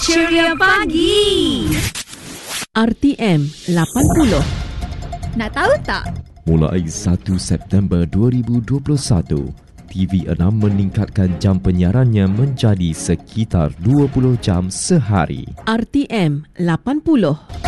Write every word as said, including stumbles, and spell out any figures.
Ceria Pagi. R T M lapan puluh. Nak tahu tak? Mulai satu September dua ribu dua puluh satu, T V enam meningkatkan jam penyiarannya menjadi sekitar dua puluh jam sehari. R T M lapan puluh.